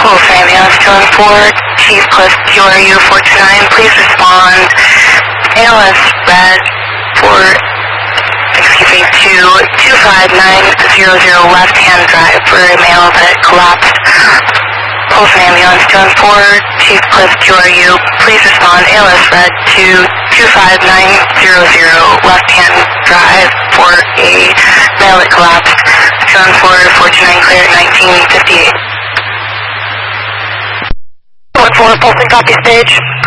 Pulse ambulance 214, Chief Cliff QRU 429, please respond. ALS red for, to 25900 left-hand drive for a male that collapsed. Pulse ambulance 214, Chief Cliff QRU, please respond. ALS red to 25900 left-hand drive for a male that collapsed. 214, 429 clear, 1958. 1-4, pulsing copy stage.